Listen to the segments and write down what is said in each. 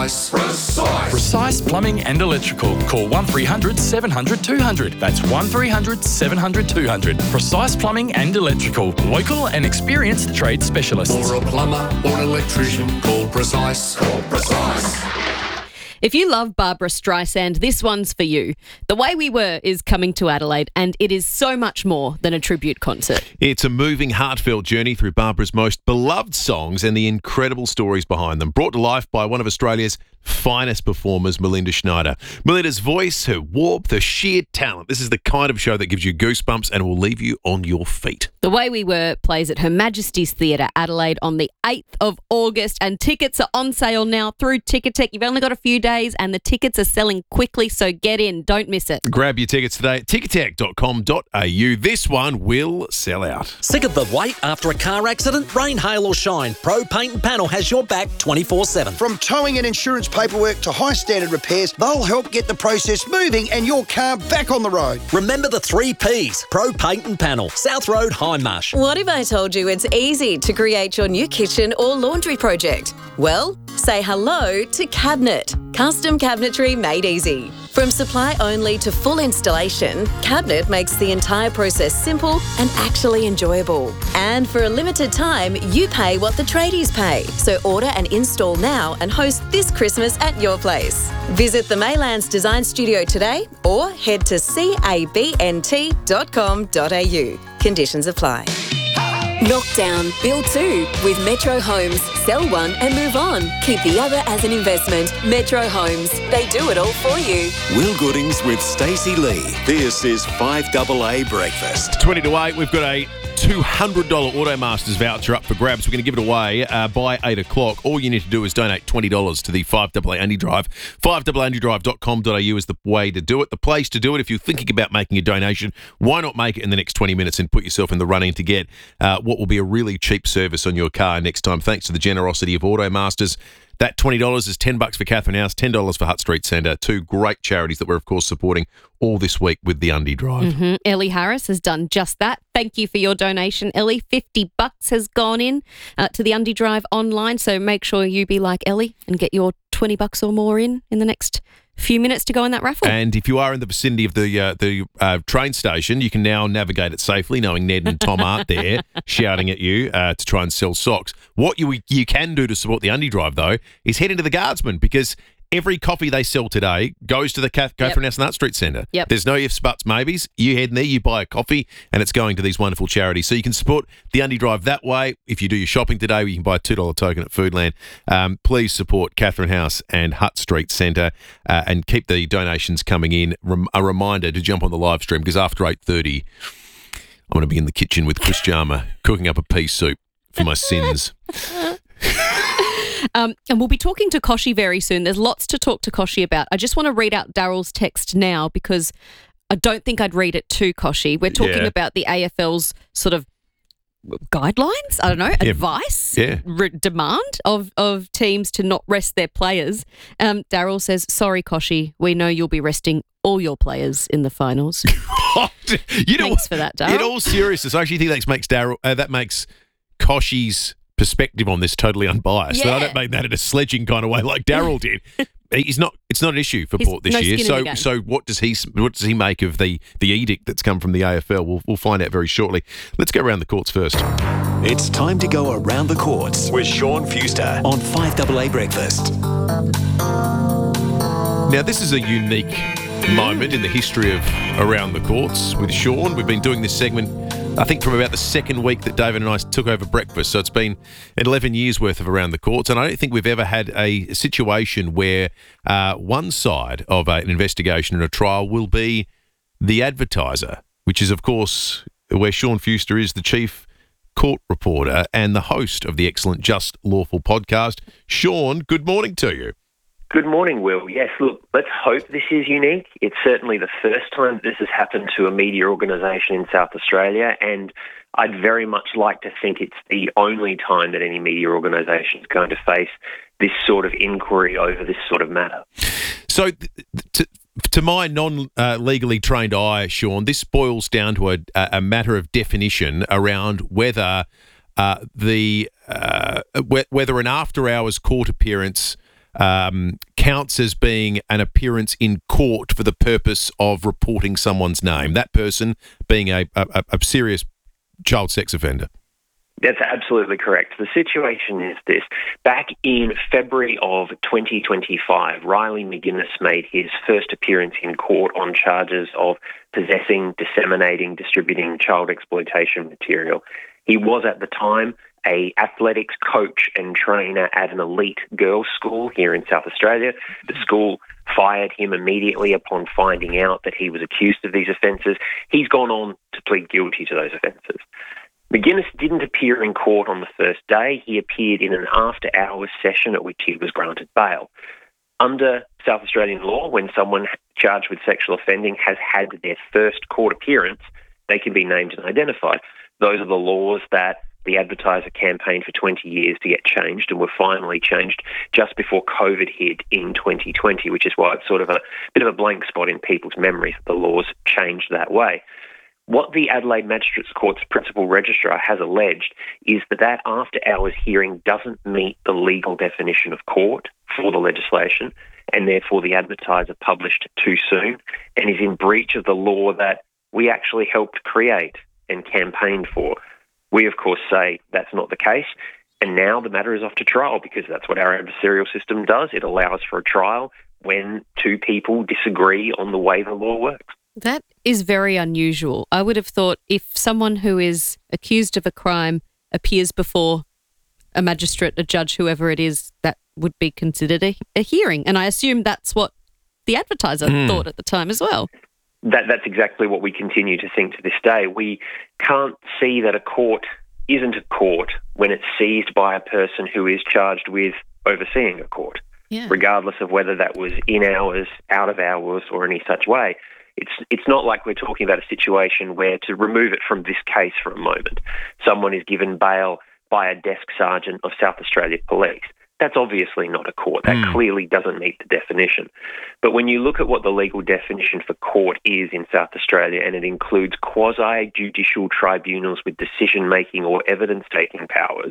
Precise Plumbing and Electrical. Call 1300 700 200. That's 1300 700 200. Precise Plumbing and Electrical. Local and experienced trade specialists. For a plumber or an electrician, call Precise. Call Precise. If you love Barbara Streisand, this one's for you. The Way We Were is coming to Adelaide, and it is so much more than a tribute concert. It's a moving, heartfelt journey through Barbara's most beloved songs and the incredible stories behind them, brought to life by one of Australia's finest performers, Melinda Schneider. Melinda's voice, her warmth, her sheer talent. This is the kind of show that gives you goosebumps and will leave you on your feet. The Way We Were plays at Her Majesty's Theatre, Adelaide, on the 8th of August, and tickets are on sale now through Ticketek. You've only got a few days, and the tickets are selling quickly, so get in. Don't miss it. Grab your tickets today at ticketek.com.au. This one will sell out. Sick of the wait after a car accident? Rain, hail or shine, Pro Paint and Panel has your back 24/7. From towing and insurance paperwork to high standard repairs, they'll help get the process moving and your car back on the road. Remember the 3 Ps. Pro Paint and Panel, South Road, Hindmarsh. What if I told you it's easy to create your new kitchen or laundry project? Well, say hello to Cabinet. Custom cabinetry made easy. From supply only to full installation, Cabinet makes the entire process simple and actually enjoyable. And for a limited time, you pay what the tradies pay. So order and install now and host this Christmas at your place. Visit the Maylands Design Studio today or head to cabnt.com.au. Conditions apply. Knock down, build 2 with Metro Homes. Sell one and move on. Keep the other as an investment. Metro Homes. They do it all for you. Will Goodings with Stacey Lee. This is 5AA Breakfast. 20 to 8, we've got a $200 Automasters voucher up for grabs. We're going to give it away by 8 o'clock. All you need to do is donate $20 to the 5AA Andy Drive. 5AAAndyDrive.com.au is the way to do it, the place to do it. If you're thinking about making a donation, why not make it in the next 20 minutes and put yourself in the running to get what will be a really cheap service on your car next time, thanks to the generosity of Automasters. That $20 is $10 for Catherine House, $10 for Hutt Street Centre, 2 great charities that we're, of course, supporting all this week with the Undy Drive. Ellie Harris has done just that. Thank you for your donation, Ellie. $50 has gone in to the Undy Drive online, so make sure you be like Ellie and get your $20 or more in the next few minutes to go in that raffle. And if you are in the vicinity of the train station, you can now navigate it safely, knowing Ned and Tom aren't there shouting at you to try and sell socks. What you can do to support the Undy Drive, though, is head into the Guardsman, because every coffee they sell today goes to the Catherine House and Hutt Street Centre. Yep. There's no ifs, buts, maybes. You head in there, you buy a coffee, and it's going to these wonderful charities. So you can support the Undy Drive that way. If you do your shopping today, you can buy a $2 token at Foodland. Please support Catherine House and Hutt Street Centre and keep the donations coming in. A reminder to jump on the live stream, because after 8:30, I'm going to be in the kitchen with Chris Jarmer cooking up a pea soup for my sins. And we'll be talking to Kochie very soon. There's lots to talk to Kochie about. I just want to read out Daryl's text now, because I don't think I'd read it to Kochie. We're talking about the AFL's sort of guidelines, I don't know, advice, demand of teams to not rest their players. Daryl says, sorry, Kochie, we know you'll be resting all your players in the finals. Thanks for that, Daryl. In all seriousness, I actually think that makes Kochie's perspective on this totally unbiased. Yeah. I don't mean that in a sledging kind of way like Daryl did. It's not an issue for Port this year. So what does he make of the edict that's come from the AFL? We'll find out very shortly. Let's go around the courts first. It's time to go around the courts with Sean Fuster on 5AA Breakfast. Now, this is a unique moment in the history of Around the Courts with Sean. We've been doing this segment, I think, from about the second week that David and I took over breakfast. So it's been 11 years worth of Around the Courts. And I don't think we've ever had a situation where one side of an investigation and a trial will be the advertiser, which is, of course, where Sean Fuster is the chief court reporter and the host of the excellent Just Lawful podcast. Sean, good morning to you. Good morning, Will. Yes, look, let's hope this is unique. It's certainly the first time this has happened to a media organisation in South Australia, and I'd very much like to think it's the only time that any media organisation is going to face this sort of inquiry over this sort of matter. So, to my non-legally trained eye, Sean, this boils down to a matter of definition around whether whether an after-hours court appearance counts as being an appearance in court for the purpose of reporting someone's name, that person being a serious child sex offender. That's absolutely correct. The situation is this. Back in February of 2025, Riley McGuinness made his first appearance in court on charges of possessing, disseminating, distributing child exploitation material. He was at the time an athletics coach and trainer at an elite girls' school here in South Australia. The school fired him immediately upon finding out that he was accused of these offences. He's gone on to plead guilty to those offences. McGuinness didn't appear in court on the first day. He appeared in an after-hours session at which he was granted bail. Under South Australian law, when someone charged with sexual offending has had their first court appearance, they can be named and identified. Those are the laws that the Advertiser campaigned for 20 years to get changed and were finally changed just before COVID hit in 2020, which is why it's sort of a bit of a blank spot in people's memories that the laws changed that way. What the Adelaide Magistrates Court's principal registrar has alleged is that after-hours hearing doesn't meet the legal definition of court for the legislation, and therefore the Advertiser published too soon and is in breach of the law that we actually helped create and campaigned for. We, of course, say that's not the case, and now the matter is off to trial because that's what our adversarial system does. It allows for a trial when two people disagree on the way the law works. That is very unusual. I would have thought if someone who is accused of a crime appears before a magistrate, a judge, whoever it is, that would be considered a hearing. And I assume that's what the Advertiser thought at the time as well. That's exactly what we continue to think to this day. We can't see that a court isn't a court when it's seized by a person who is charged with overseeing a court, regardless of whether that was in hours, out of hours, or any such way. It's not like we're talking about a situation where, to remove it from this case for a moment, someone is given bail by a desk sergeant of South Australia Police. That's obviously not a court. That clearly doesn't meet the definition. But when you look at what the legal definition for court is in South Australia, and it includes quasi-judicial tribunals with decision-making or evidence-taking powers,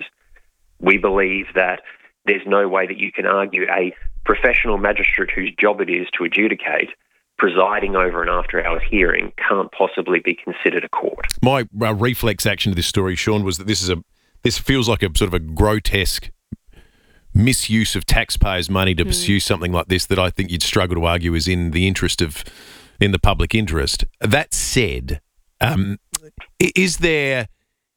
we believe that there's no way that you can argue a professional magistrate whose job it is to adjudicate presiding over an after-hours hearing can't possibly be considered a court. My reflex action to this story, Sean, was that this feels like a sort of a grotesque misuse of taxpayers' money to pursue something like this that I think you'd struggle to argue is in the public interest. That said, is there...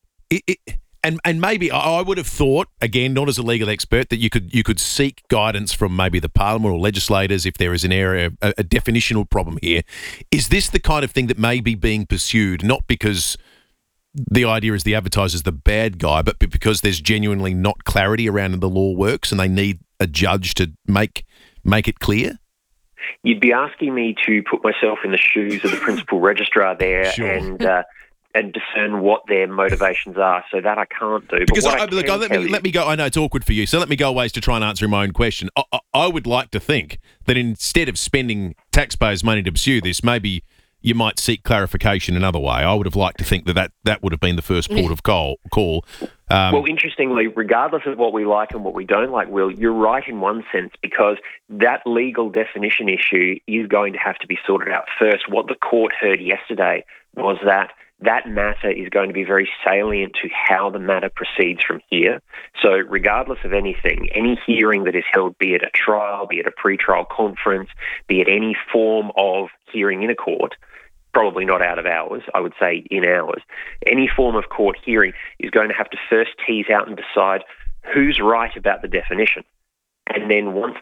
And maybe I would have thought, again, not as a legal expert, that you could seek guidance from maybe the Parliament or legislators if there is an area, a definitional problem here. Is this the kind of thing that may be being pursued, not because the idea is the Advertiser's the bad guy, but because there's genuinely not clarity around how the law works and they need a judge to make it clear? You'd be asking me to put myself in the shoes of the principal registrar there and discern what their motivations are. So that I can't do. Because let me go. I know it's awkward for you, so let me go ways to try and answer my own question. I would like to think that instead of spending taxpayers' money to pursue this, maybe you might seek clarification another way. I would have liked to think that would have been the first port of call. Well, interestingly, regardless of what we like and what we don't like, Will, you're right in one sense, because that legal definition issue is going to have to be sorted out first. What the court heard yesterday was that matter is going to be very salient to how the matter proceeds from here. So regardless of anything, any hearing that is held, be it a trial, be it a pre-trial conference, be it any form of hearing in a court, probably not out of hours, I would say in hours, any form of court hearing is going to have to first tease out and decide who's right about the definition. And then once